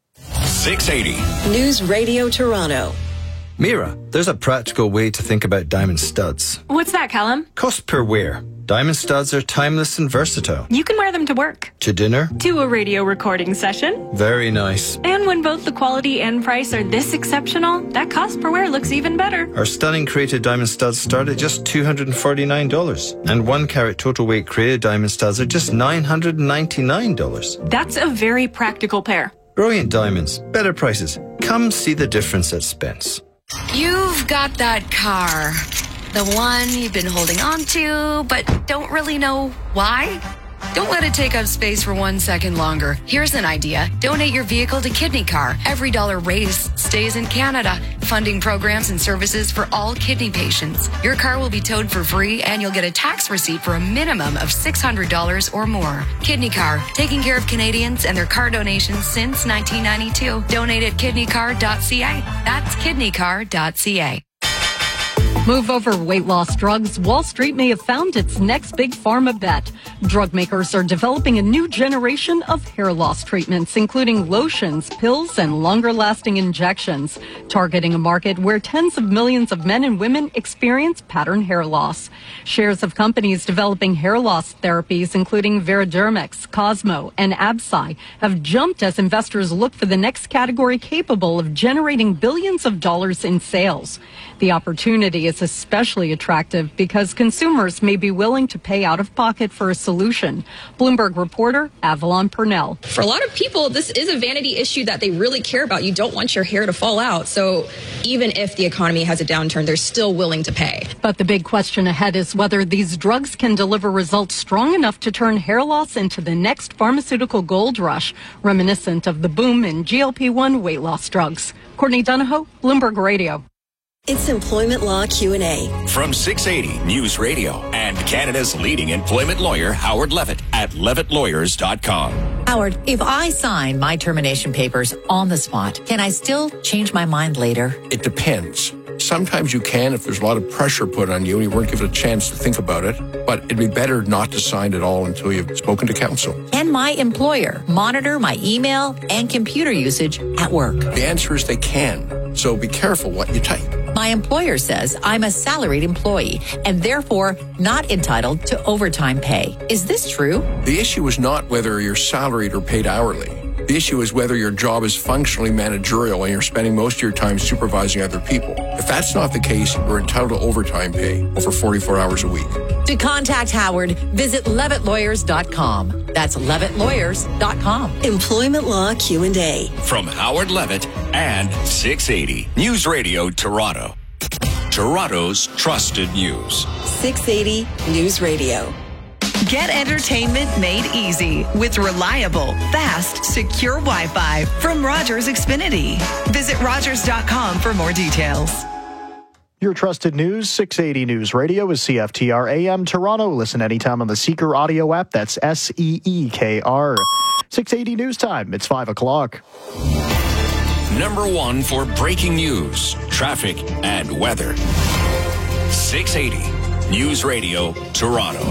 680 News Radio Toronto. Mira, there's a practical way to think about diamond studs. What's that, Callum? Cost per wear. Diamond studs are timeless and versatile. You can wear them to work. To dinner. To a radio recording session. Very nice. And when both the quality and price are this exceptional, that cost per wear looks even better. Our stunning created diamond studs start at just $249. And 1 carat total weight created diamond studs are just $999. That's a very practical pair. Brilliant diamonds. Better prices. Come see the difference at Spence. You've got that car. The one you've been holding on to, but don't really know why? Don't let it take up space for 1 second longer. Here's an idea. Donate your vehicle to Kidney Car. Every dollar raised stays in Canada, funding programs and services for all kidney patients. Your car will be towed for free, and you'll get a tax receipt for a minimum of $600 or more. Kidney Car, taking care of Canadians and their car donations since 1992. Donate at kidneycar.ca. That's kidneycar.ca. Move over weight loss drugs. Wall Street may have found its next big pharma bet. Drug makers are developing a new generation of hair loss treatments, including lotions, pills, and longer-lasting injections, targeting a market where tens of millions of men and women experience pattern hair loss. Shares of companies developing hair loss therapies, including Veridermics, Cosmo, and Absci, have jumped as investors look for the next category capable of generating billions of dollars in sales. The opportunity is especially attractive because consumers may be willing to pay out of pocket for a solution. Bloomberg reporter Avalon Purnell. For a lot of people, this is a vanity issue that they really care about. You don't want your hair to fall out. So even if the economy has a downturn, they're still willing to pay. But the big question ahead is whether these drugs can deliver results strong enough to turn hair loss into the next pharmaceutical gold rush, reminiscent of the boom in GLP-1 weight loss drugs. Courtney Donahoe, Bloomberg Radio. It's Employment Law Q&A. From 680 News Radio and Canada's leading employment lawyer, Howard Levitt, at levittlawyers.com. Howard, if I sign my termination papers on the spot, can I still change my mind later? It depends. Sometimes you can if there's a lot of pressure put on you and you weren't given a chance to think about it. But it'd be better not to sign at all until you've spoken to counsel. Can my employer monitor my email and computer usage at work? The answer is they can. So be careful what you type. My employer says I'm a salaried employee and therefore not entitled to overtime pay. Is this true? The issue is not whether you're salaried or paid hourly. The issue is whether your job is functionally managerial and you're spending most of your time supervising other people. If that's not the case, you're entitled to overtime pay over 44 hours a week. To contact Howard, visit levittlawyers.com. That's levittlawyers.com. Employment Law Q&A. From Howard Levitt and 680 News Radio Toronto. Toronto's trusted news. 680 News Radio. Get entertainment made easy with reliable, fast, secure Wi-Fi from Rogers Xfinity. Visit Rogers.com for more details. Your trusted news, 680 News Radio is CFTR AM Toronto. Listen anytime on the Seeker audio app. That's SEEKR. 680 News Time. It's 5 o'clock. Number one for breaking news, traffic, and weather. 680 News Radio, Toronto.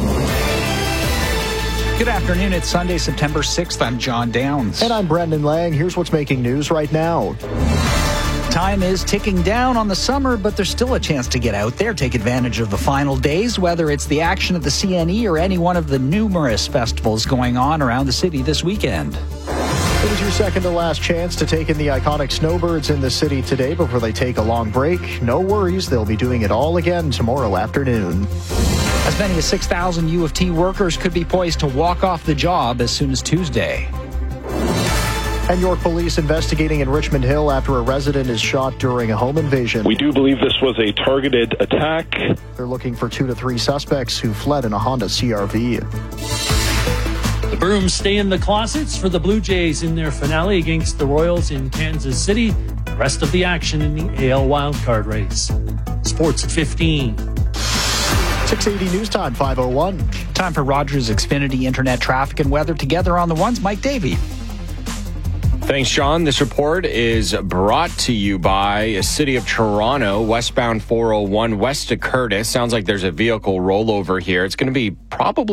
Good afternoon. It's Sunday, September 6th. I'm John Downs. And I'm Brendan Lang. Here's what's making news right now. Time is ticking down on the summer, but there's still a chance to get out there, take advantage of the final days, whether it's the action at the CNE or any one of the numerous festivals going on around the city this weekend. It is your second to last chance to take in the iconic snowbirds in the city today before they take a long break. No worries, they'll be doing it all again tomorrow afternoon. As many as 6,000 U of T workers could be poised to walk off the job as soon as Tuesday. And York police investigating in Richmond Hill after a resident is shot during a home invasion. We do believe this was a targeted attack. They're looking for 2 to 3 suspects who fled in a Honda CR-V. The Brooms stay in the closets for the Blue Jays in their finale against the Royals in Kansas City. The rest of the action in the AL wildcard race. Sports at 15. 680 News Time, 5:01. Time for Rogers Xfinity Internet traffic and weather together on the ones. Mike Davey. Thanks, Sean. This report is brought to you by City of Toronto, westbound 401 west to Curtis. Sounds like there's a vehicle rollover here. It's going to be probably